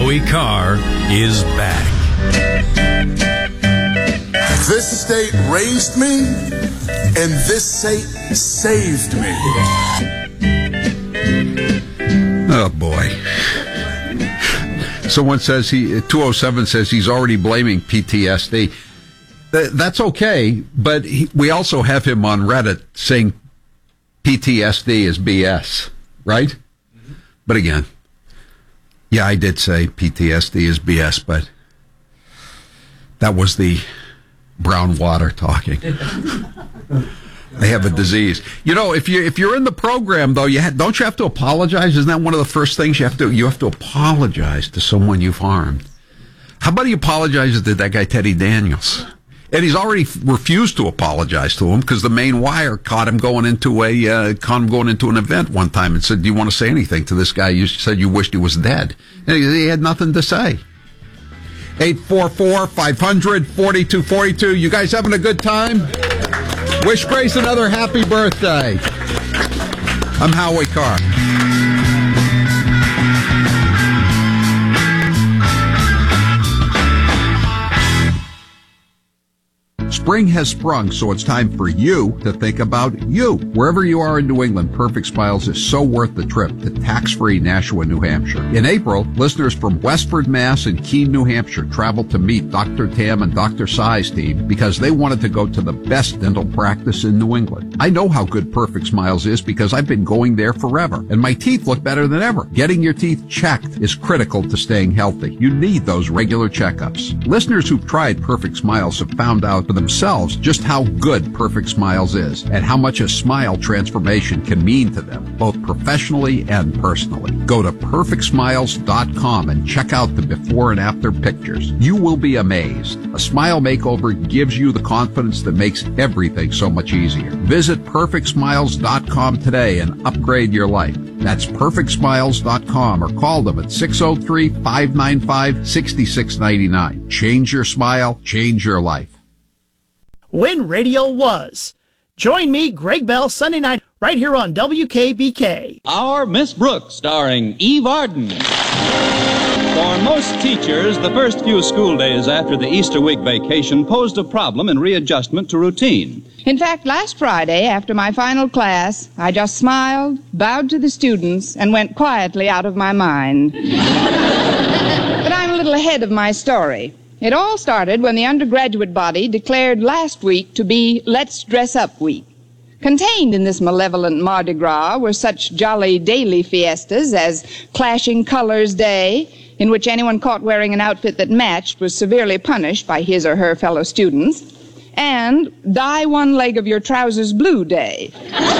Howie Carr is back. This state raised me, and this state saved me. Oh, boy. Someone says 207 says he's already blaming PTSD. That's okay, but we also have him on Reddit saying PTSD is BS, right? Mm-hmm. But again, yeah, I did say PTSD is BS, but that was the brown water talking. I have a disease. You know, if you're in the program though, don't you have to apologize? Isn't that one of the first things you have to apologize to someone you've harmed? How about he apologizes to that guy Teddy Daniels? And he's already refused to apologize to him because the main wire caught him going into an event one time and said, "Do you want to say anything to this guy? You said you wished he was dead." And he had nothing to say. 844-500-4242. You guys having a good time? Wish Grace another happy birthday. I'm Howie Carr. Spring has sprung, so it's time for you to think about you. Wherever you are in New England, Perfect Smiles is so worth the trip to tax-free Nashua, New Hampshire. In April, listeners from Westford, Mass. and Keene, New Hampshire traveled to meet Dr. Tam and Dr. Sai's team because they wanted to go to the best dental practice in New England. I know how good Perfect Smiles is because I've been going there forever, and my teeth look better than ever. Getting your teeth checked is critical to staying healthy. You need those regular checkups. Listeners who've tried Perfect Smiles have found out for themselves just how good Perfect Smiles is and how much a smile transformation can mean to them, both professionally and personally. Go to perfectsmiles.com and check out the before and after pictures. You will be amazed. A smile makeover gives you the confidence that makes everything so much easier. Visit perfectsmiles.com today and upgrade your life. That's perfectsmiles.com or call them at 603-595-6699. Change your smile, change your life. When radio was. Join me, Greg Bell, Sunday night, right here on WKBK. Our Miss Brooks, starring Eve Arden. For most teachers, the first few school days after the Easter week vacation posed a problem in readjustment to routine. In fact, last Friday, after my final class, I just smiled, bowed to the students, and went quietly out of my mind. But I'm a little ahead of my story. It all started when the undergraduate body declared last week to be Let's Dress Up Week. Contained in this malevolent Mardi Gras were such jolly daily fiestas as Clashing Colors Day, in which anyone caught wearing an outfit that matched was severely punished by his or her fellow students, and Dye One Leg of Your Trousers Blue Day,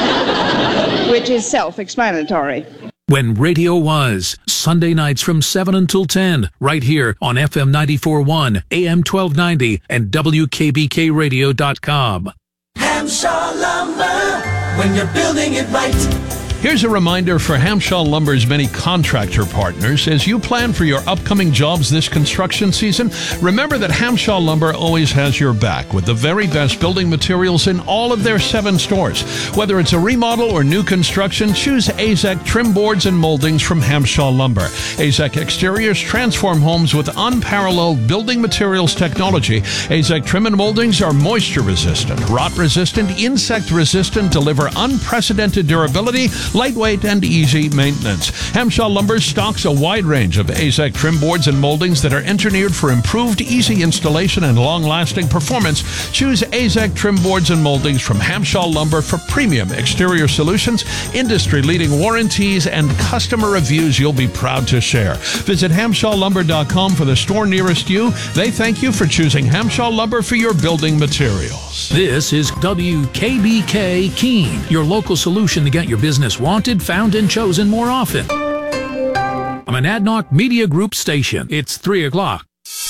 which is self-explanatory. When radio was, Sunday nights from 7 until 10, right here on FM 94.1, AM 1290, and WKBKRadio.com. Hamshaw Lumber, when you're building it right. Here's a reminder for Hamshaw Lumber's many contractor partners. As you plan for your upcoming jobs this construction season, remember that Hamshaw Lumber always has your back with the very best building materials in all of their 7 stores. Whether it's a remodel or new construction, choose AZEK trim boards and moldings from Hamshaw Lumber. AZEK Exteriors transform homes with unparalleled building materials technology. AZEK trim and moldings are moisture resistant, rot resistant, insect resistant, deliver unprecedented durability, lightweight and easy maintenance. Hamshaw Lumber stocks a wide range of AZEK trim boards and moldings that are engineered for improved, easy installation and long-lasting performance. Choose AZEK trim boards and moldings from Hamshaw Lumber for premium exterior solutions, industry-leading warranties, and customer reviews you'll be proud to share. Visit HamshawLumber.com for the store nearest you. They thank you for choosing Hamshaw Lumber for your building materials. This is WKBK Keene, your local solution to get your business wanted, found, and chosen more often. I'm an Adnoc Media Group station. It's 3 o'clock.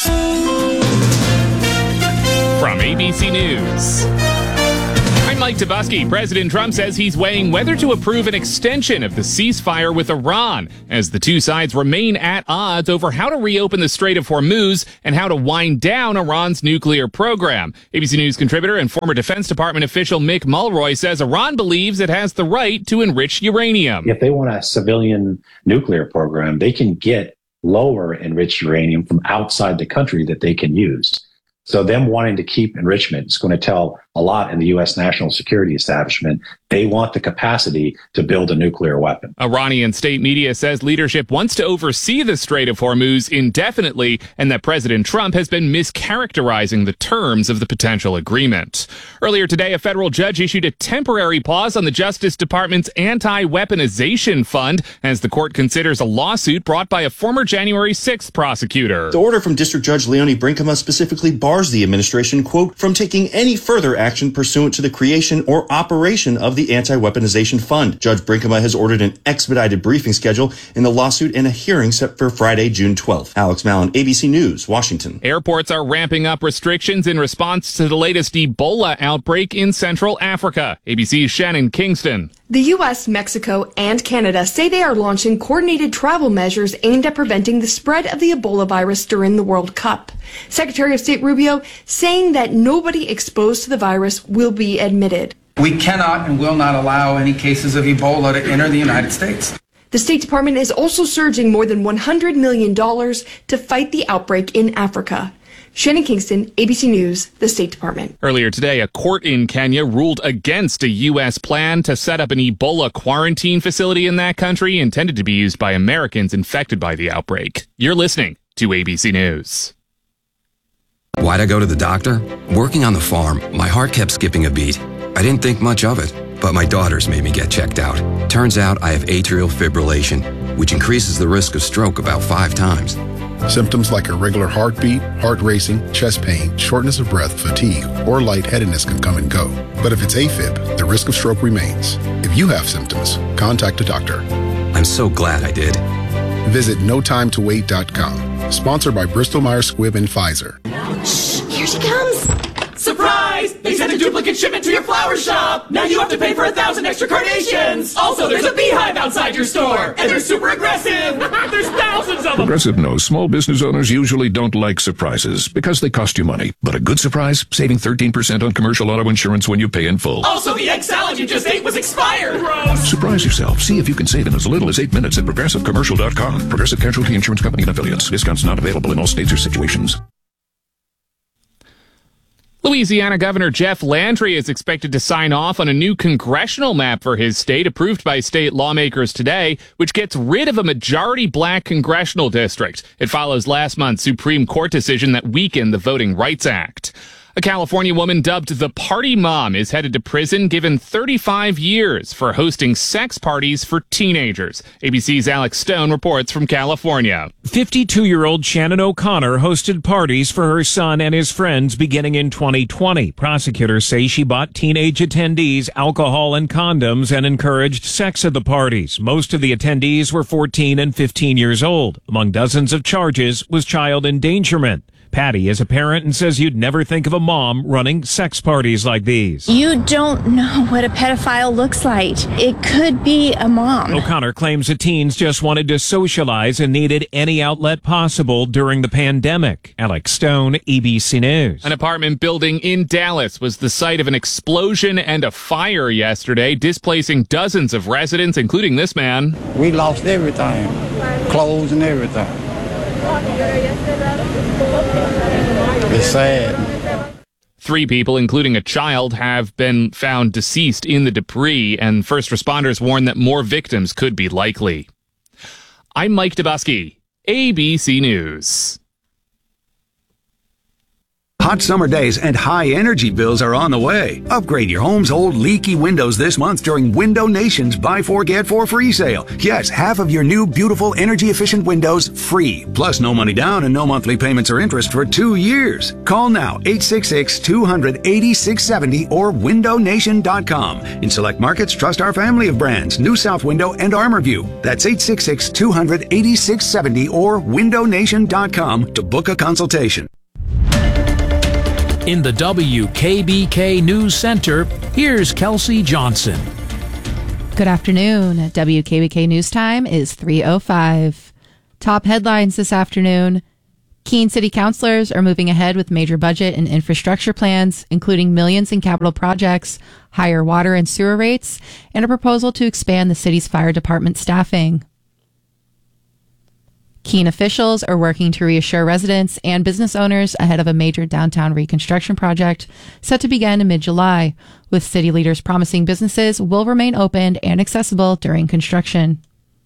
From ABC News, I'm Mike Tobusky. President Trump says he's weighing whether to approve an extension of the ceasefire with Iran as the two sides remain at odds over how to reopen the Strait of Hormuz and how to wind down Iran's nuclear program. ABC News contributor and former Defense Department official Mick Mulroy says Iran believes it has the right to enrich uranium. If they want a civilian nuclear program, they can get lower enriched uranium from outside the country that they can use. So them wanting to keep enrichment is going to tell a lot in the U.S. national security establishment. They want the capacity to build a nuclear weapon. Iranian state media says leadership wants to oversee the Strait of Hormuz indefinitely and that President Trump has been mischaracterizing the terms of the potential agreement. Earlier today, a federal judge issued a temporary pause on the Justice Department's anti-weaponization fund as the court considers a lawsuit brought by a former January 6th prosecutor. The order from District Judge Leonie Brinkema specifically bars the administration, quote, from taking any further action pursuant to the creation or operation of the Anti-Weaponization Fund. Judge Brinkema has ordered an expedited briefing schedule in the lawsuit and a hearing set for Friday, June 12th. Alex Mallon, ABC News, Washington. Airports are ramping up restrictions in response to the latest Ebola outbreak in Central Africa. ABC's Shannon Kingston. The U.S., Mexico, and Canada say they are launching coordinated travel measures aimed at preventing the spread of the Ebola virus during the World Cup. Secretary of State Rubio saying that nobody exposed to the virus will be admitted. We cannot and will not allow any cases of Ebola to enter the United States. The State Department is also surging more than $100 million to fight the outbreak in Africa. Shannon Kingston, ABC News, the State Department. Earlier today, a court in Kenya ruled against a U.S. plan to set up an Ebola quarantine facility in that country intended to be used by Americans infected by the outbreak. You're listening to ABC News. Why'd I go to the doctor? Working on the farm, my heart kept skipping a beat. I didn't think much of it, but my daughters made me get checked out. Turns out I have atrial fibrillation, which increases the risk of stroke about 5 times. Symptoms like irregular heartbeat, heart racing, chest pain, shortness of breath, fatigue, or lightheadedness can come and go. But if it's AFib, the risk of stroke remains. If you have symptoms, contact a doctor. I'm so glad I did. Visit notimetowait.com. Sponsored by Bristol Myers Squibb and Pfizer. Shh, here she comes. Surprise! They sent a duplicate shipment to your flower shop. Now you have to pay for 1,000 extra carnations. Also, there's a beehive outside your store, and they're super aggressive. There's thousands of them. Progressive knows small business owners usually don't like surprises because they cost you money. But a good surprise, saving 13% on commercial auto insurance when you pay in full. Also, the egg salad you just ate was expired. Gross. Surprise yourself. See if you can save in as little as 8 minutes at ProgressiveCommercial.com. Progressive Casualty Insurance Company and Affiliates. Discounts not available in all states or situations. Louisiana Governor Jeff Landry is expected to sign off on a new congressional map for his state approved by state lawmakers today, which gets rid of a majority black congressional district. It follows last month's Supreme Court decision that weakened the Voting Rights Act. A California woman dubbed the Party Mom is headed to prison, given 35 years for hosting sex parties for teenagers. ABC's Alex Stone reports from California. 52-year-old Shannon O'Connor hosted parties for her son and his friends beginning in 2020. Prosecutors say she bought teenage attendees alcohol and condoms and encouraged sex at the parties. Most of the attendees were 14 and 15 years old. Among dozens of charges was child endangerment. Patty is a parent and says you'd never think of a mom running sex parties like these. You don't know what a pedophile looks like. It could be a mom. O'Connor claims the teens just wanted to socialize and needed any outlet possible during the pandemic. Alex Stone, ABC News. An apartment building in Dallas was the site of an explosion and a fire yesterday, displacing dozens of residents, including this man. We lost everything, clothes and everything. It's sad. 3 people, including a child, have been found deceased in the debris, and first responders warn that more victims could be likely. I'm Mike Dubusky, ABC News. Hot summer days and high energy bills are on the way. Upgrade your home's old leaky windows this month during Window Nation's Buy 4 Get 4 free sale. Yes, half of your new beautiful energy efficient windows free. Plus no money down and no monthly payments or interest for 2 years. Call now 866-200-8670 or windownation.com. In select markets, trust our family of brands, New South Window and ArmorView. That's 866-200-8670 or windownation.com to book a consultation. In the WKBK News Center, here's Kelsey Johnson. Good afternoon. WKBK News Time is 3:05. Top headlines this afternoon. Keene City councilors are moving ahead with major budget and infrastructure plans, including millions in capital projects, higher water and sewer rates, and a proposal to expand the city's fire department staffing. Keene officials are working to reassure residents and business owners ahead of a major downtown reconstruction project set to begin in mid-July, with city leaders promising businesses will remain open and accessible during construction.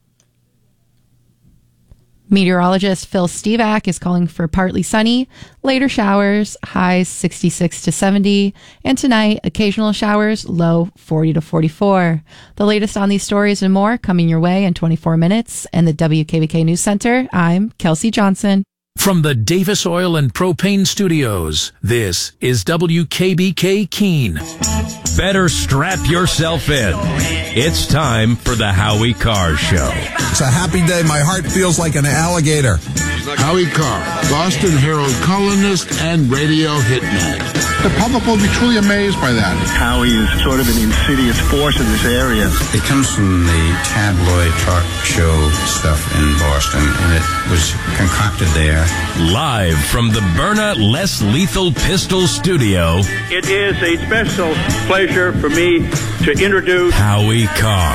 Meteorologist Phil Stevack is calling for partly sunny, later showers, highs 66 to 70, and tonight, occasional showers, low 40 to 44. The latest on these stories and more coming your way in 24 minutes. And the WKBK News Center, I'm Kelsey Johnson. From the Davis Oil and Propane Studios, this is WKBK Keene. Better strap yourself in. It's time for the Howie Carr Show. It's a happy day. My heart feels like an alligator. Howie Carr, Boston Herald columnist and radio hitman. The public will be truly amazed by that. Howie is sort of an insidious force in this area. It comes from the tabloid talk show stuff in Boston, and it was concocted there. Live from the Byrna Less Lethal Pistol Studio, It is a special pleasure for me to introduce Howie Carr.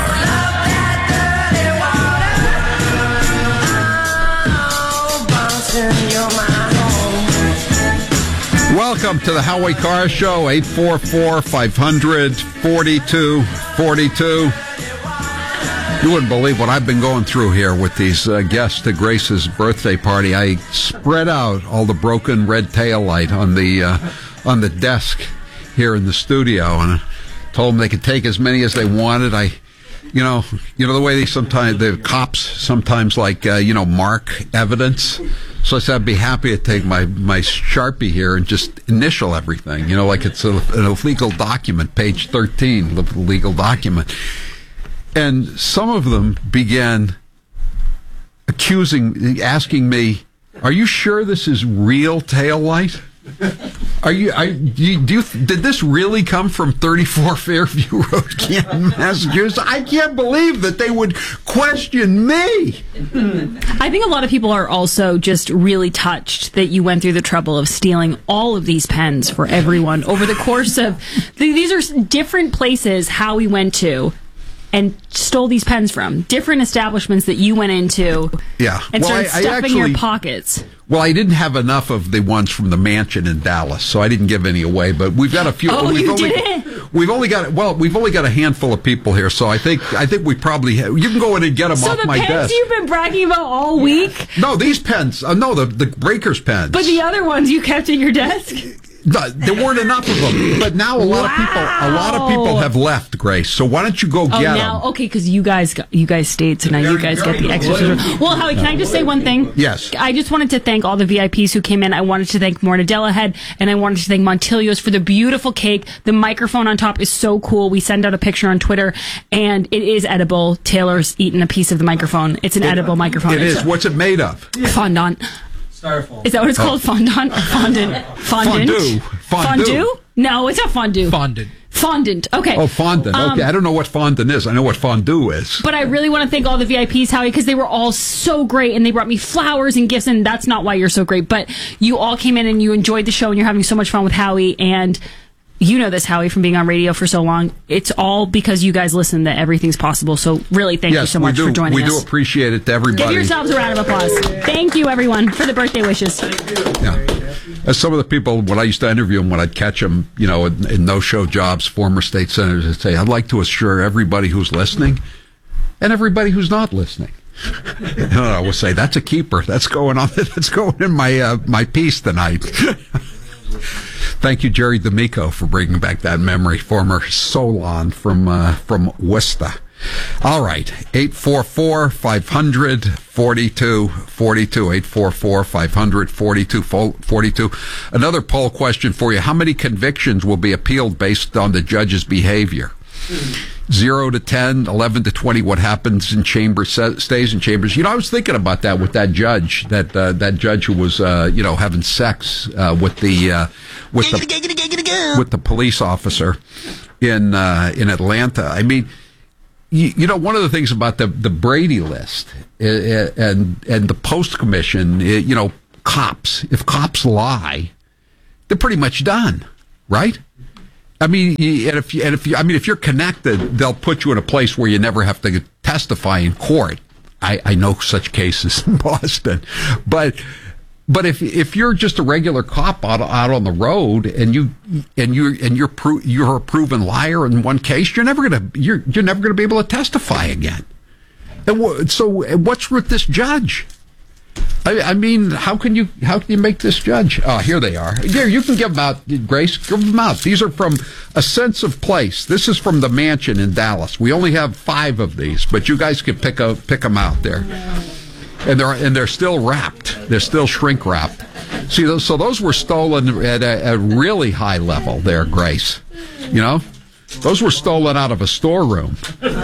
Welcome to the Howie Carr Show, 844-500-4242. You wouldn't believe what I've been going through here with these guests to Grace's birthday party. I spread out all the broken red tail light on the desk here in the studio, and told them they could take as many as they wanted. You know the way the cops sometimes mark evidence. So I said I'd be happy to take my Sharpie here and just initial everything, like it's an illegal document, page 13, the legal document. And some of them began asking me, "Are you sure this is real taillight? Did this really come from 34 Fairview Road, Canton, Massachusetts?" I can't believe that they would question me. I think a lot of people are also just really touched that you went through the trouble of stealing all of these pens for everyone over the course of... These are different places Howie went to and stole these pens from. Different establishments that you went into. Yeah. And started stuffing your pockets. Well, I didn't have enough of the ones from the mansion in Dallas, so I didn't give any away. But we've got a few. Oh, We've only got a handful of people here, so I think we probably have, you can go in and get them off my desk. So the pens you've been bragging about all week? No, these pens. No, the Breakers pens. But the other ones you kept at your desk? There weren't enough of them, but now a lot of people have left, Grace. So why don't you go get them? Okay, because you guys stayed, so now you guys get the extra. Well, Howie, can I just say one thing? Yes. I just wanted to thank all the VIPs who came in. I wanted to thank Mortadella Head, and I wanted to thank Montilios for the beautiful cake. The microphone on top is so cool. We send out a picture on Twitter, and it is edible. Taylor's eaten a piece of the microphone. It's an edible microphone. It is. What's it made of? Fondant. Styrofoam. Is that what it's called? Fondant or fondant? Fondue. Fondue? No, it's not fondue. Fondant. Okay. Oh, fondant. Okay. I don't know what fondant is. I know what fondue is. But I really want to thank all the VIPs, Howie, because they were all so great, and they brought me flowers and gifts, and that's not why you're so great. But you all came in and you enjoyed the show, and you're having so much fun with Howie, and you know this, Howie, from being on radio for so long. It's all because you guys listen that everything's possible. So really, thank you so much for joining us. We do appreciate it to everybody. Give yourselves a round of applause. Thank you, everyone, for the birthday wishes. Yeah. As some of the people, when I used to interview them, when I'd catch them, in no-show jobs, former state senators, I'd say, "I'd like to assure everybody who's listening and everybody who's not listening." I will say, that's a keeper. That's going on. That's going in my piece tonight. Thank you, Jerry D'Amico, for bringing back that memory. Former Solon from Worcester. All right, 844-500-4242, 844-500-4242. Another poll question for you. How many convictions will be appealed based on the judge's behavior? 0 to 10, 11 to 20, what happens in chambers stays in chambers. I was thinking about that with that judge, that judge who was, having sex with the police officer in Atlanta. I mean, one of the things about the Brady list and the Post Commission, cops, if cops lie, they're pretty much done, right? I mean, if you're connected, they'll put you in a place where you never have to testify in court. I know such cases in Boston, but if you're just a regular cop out on the road and you're a proven liar in one case, you're never gonna be able to testify again. And so what's with this judge? I mean, how can you make this judge? Oh, here they are. Here, you can give them out, Grace. Give them out. These are from A Sense of Place. This is from the Mansion in Dallas. We only have 5 of these, but you guys can pick them out there. And they're still wrapped. They're still shrink wrapped. See, those were stolen at a really high level there, Grace. You know, those were stolen out of a storeroom.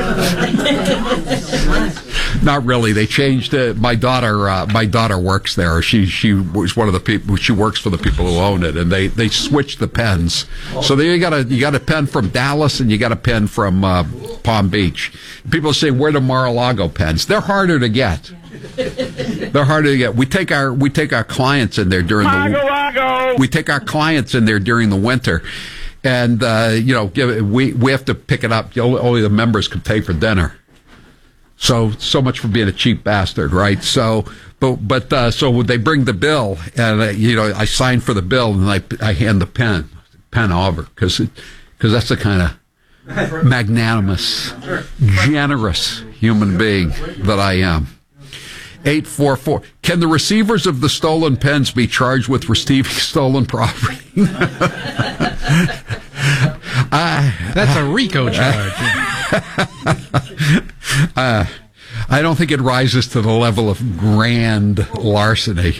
Not really. They changed it. My daughter works there. She was one of the people. She works for the people who own it, and they switched the pens. So there you got a pen from Dallas, and you got a pen from Palm Beach. People say, where do Mar-a-Lago pens? They're harder to get. They're harder to get. We take our clients in there during we take our clients in there during the winter, and we have to pick it up. Only the members can pay for dinner. So much for being a cheap bastard, right? So so they bring the bill, and I sign for the bill, and I hand the pen over because that's the kind of magnanimous, generous human being that I am. 844. Can the receivers of the stolen pens be charged with receiving stolen property? That's a RICO charge. I don't think it rises to the level of grand larceny.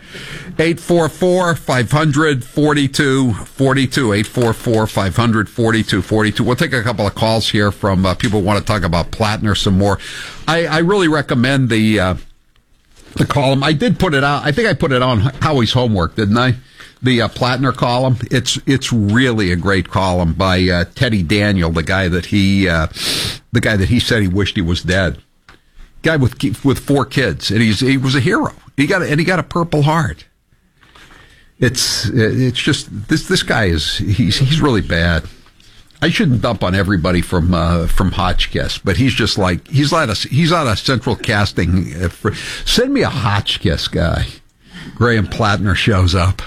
844-500-4242. 844-500-4242. We'll take a couple of calls here from people who want to talk about Plattner some more. I really recommend the column. I did put it out. I think I put it on Howie's Homework, didn't I? The Plattner column. It's really a great column by Teddy Daniel, the guy that he said he wished he was dead. Guy with 4 kids, and he was a hero. He got a Purple Heart. It's just this guy he's really bad. I shouldn't dump on everybody from Hotchkiss, but he's just like he's out of Central Casting. Send me a Hotchkiss guy. Graham Plattner shows up.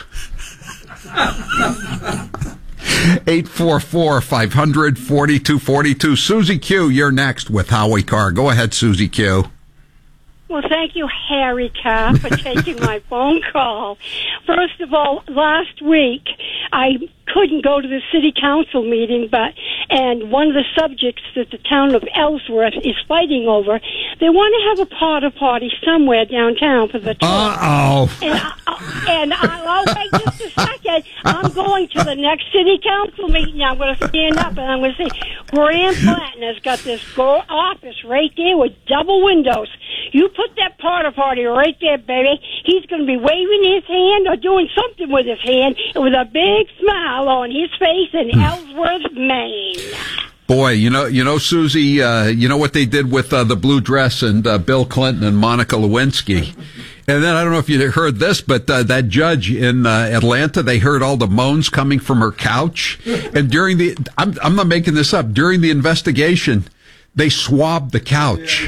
844-500-4242. Susie Q, you're next with Howie Carr. Go ahead, Susie Q. Well, thank you, Harry Carr, for taking my phone call. First of all, last week I couldn't go to the city council meeting, and one of the subjects that the town of Ellsworth is fighting over, they want to have a porta potty somewhere downtown for the tour. Uh-oh. And I'll wait just a second. I'm going to the next city council meeting. I'm going to stand up and I'm going to say, Graham Plattner's got this office right there with double windows. You put that porta potty right there, baby. He's going to be waving his hand or doing something with his hand with a big smile on his face in Ellsworth, Maine. Boy, you know, Susie, you know what they did with the blue dress and Bill Clinton and Monica Lewinsky. And then I don't know if you heard this, but that judge in Atlanta, they heard all the moans coming from her couch. And during I'm not making this up, during the investigation, they swabbed the couch.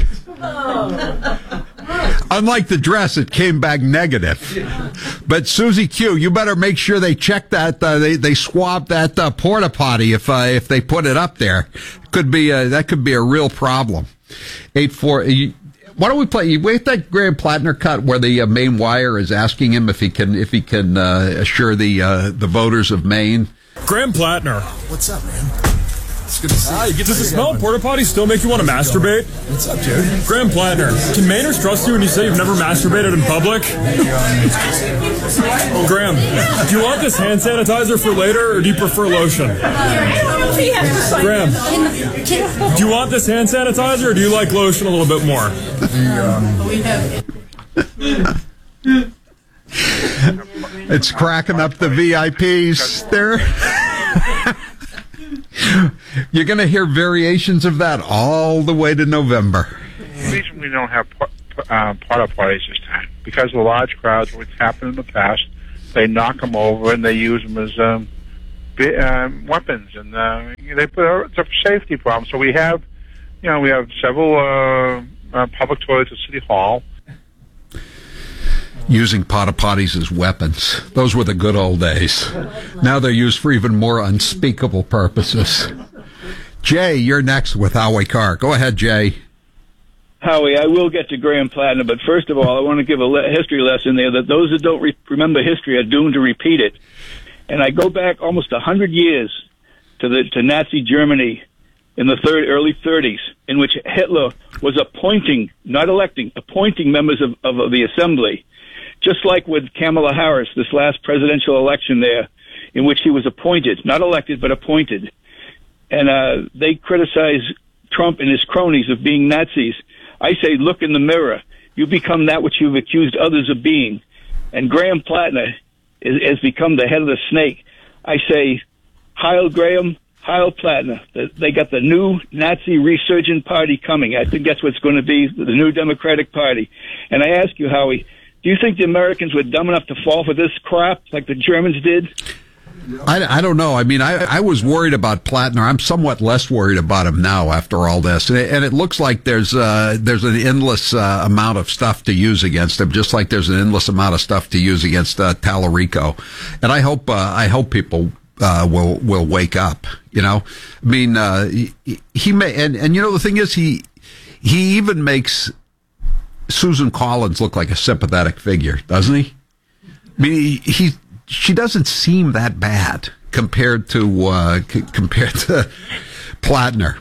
Unlike the dress, it came back negative. But Susie Q, you better make sure they check that. They swab that porta potty if they put it up there. That could be a real problem. 8-4. Why don't we play? You wait that Graham Plattner cut where the Maine Wire is asking him if he can assure the voters of Maine. Graham Plattner. What's up, man? It's good to see you. Does the smell of porta potty still make you want to masturbate? What's up, dude? Graham Plattner, can Mainers trust you when you say you've never masturbated in public? Graham, do you want this hand sanitizer for later, or do you prefer lotion? Graham, do you want this hand sanitizer, or do you like lotion a little bit more? It's cracking up the VIPs there. You're going to hear variations of that all the way to November. The reason we don't have porta potties this time, because of the large crowds, what's happened in the past, they knock them over and they use them as weapons, and it's a safety problem. So we have several public toilets at City Hall. Using porta potties as weapons. Those were the good old days. Now they're used for even more unspeakable purposes. Jay, you're next with Howie Carr. Go ahead, Jay. Howie, I will get to Graham Plattner, but first of all, I want to give a history lesson there that those that don't remember history are doomed to repeat it. And I go back almost 100 years to Nazi Germany in the early 30s, in which Hitler was appointing, not electing, appointing members of the assembly. Just like with Kamala Harris, this last presidential election there, in which he was appointed, not elected, but appointed. And they criticize Trump and his cronies of being Nazis. I say, look in the mirror. You become that which you've accused others of being. And Graham Plattner has become the head of the snake. I say, Heil Graham, Heil Plattner. They got the new Nazi resurgent party coming. I think that's what's going to be the new Democratic Party. And I ask you, Howie, do you think the Americans were dumb enough to fall for this crap like the Germans did? I don't know. I mean, I was worried about Plattner. I'm somewhat less worried about him now after all this. And it looks like there's an endless amount of stuff to use against him, just like there's an endless amount of stuff to use against Tallarico. And I hope people will wake up. You know, I mean, he may, and you know, the thing is, he even makes Susan Collins look like a sympathetic figure, doesn't he? I mean, she doesn't seem that bad compared to Plattner.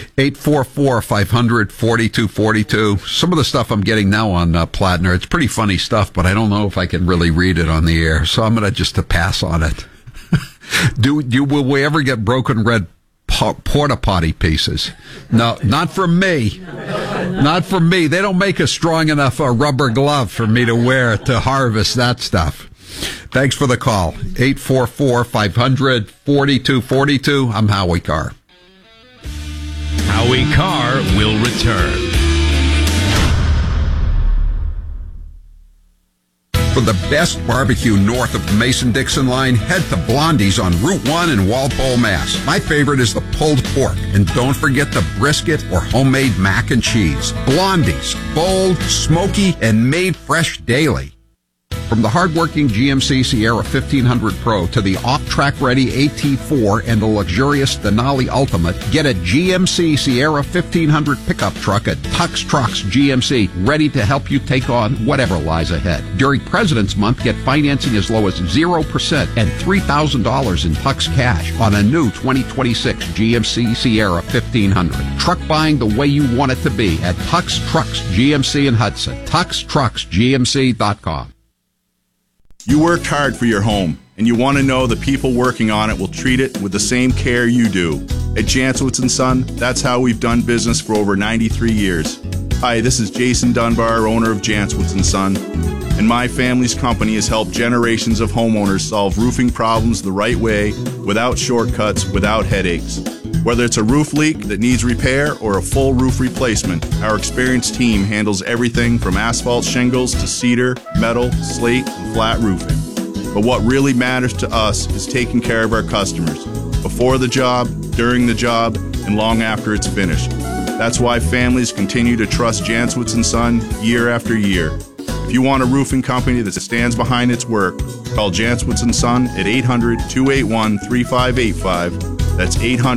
844-500-4242. Some of the stuff I'm getting now on Plattner, it's pretty funny stuff, but I don't know if I can really read it on the air, so I'm going to just to pass on it. Will we ever get broken red porta potty pieces? No, not from me. Not from me. They don't make a strong enough rubber glove for me to wear to harvest that stuff. Thanks for the call. 844-500-4242. I'm Howie Carr. Howie Carr will return. For the best barbecue north of the Mason-Dixon line, head to Blondie's on Route 1 in Walpole, Mass. My favorite is the pulled pork. And don't forget the brisket or homemade mac and cheese. Blondie's, bold, smoky, and made fresh daily. From the hardworking GMC Sierra 1500 Pro to the off-track ready AT4 and the luxurious Denali Ultimate, get a GMC Sierra 1500 pickup truck at Tux Trucks GMC, ready to help you take on whatever lies ahead. During President's Month, get financing as low as 0% and $3,000 in Tux cash on a new 2026 GMC Sierra 1500. Truck buying the way you want it to be at Tux Trucks GMC in Hudson. TuxTrucksGMC.com. You worked hard for your home, and you want to know the people working on it will treat it with the same care you do. At Jancewitz & Son, that's how we've done business for over 93 years. Hi, this is Jason Dunbar, owner of Jancewitz & Son, and my family's company has helped generations of homeowners solve roofing problems the right way, without shortcuts, without headaches. Whether it's a roof leak that needs repair or a full roof replacement, our experienced team handles everything from asphalt shingles to cedar, metal, slate, and flat roofing. But what really matters to us is taking care of our customers, before the job, during the job, and long after it's finished. That's why families continue to trust Jancewitz & Son year after year. If you want a roofing company that stands behind its work, call Jancewitz & Son at 800-281-3585. That's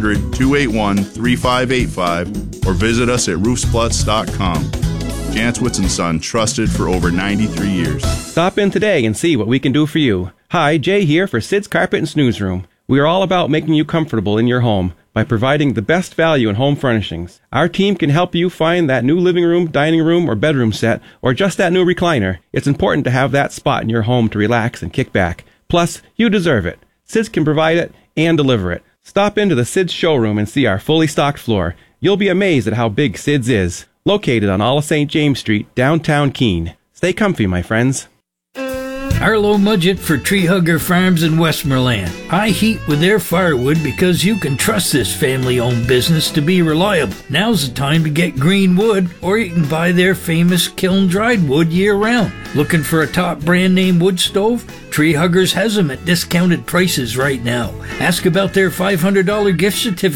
800-281-3585, or visit us at roofspluts.com. Jancewitz & Son, trusted for over 93 years. Stop in today and see what we can do for you. Hi, Jay here for Sid's Carpet and Snooze Room. We are all about making you comfortable in your home by providing the best value in home furnishings. Our team can help you find that new living room, dining room, or bedroom set, or just that new recliner. It's important to have that spot in your home to relax and kick back. Plus, you deserve it. Sid's can provide it and deliver it. Stop into the Sid's showroom and see our fully stocked floor. You'll be amazed at how big Sid's is. Located on all of St. James Street, downtown Keene. Stay comfy, my friends. Arlo Mudgett for Tree Hugger Farms in Westmoreland. I heat with their firewood because you can trust this family-owned business to be reliable. Now's the time to get green wood, or you can buy their famous kiln-dried wood year-round. Looking for a top brand-name wood stove? Tree Huggers has them at discounted prices right now. Ask about their $500 gift certificate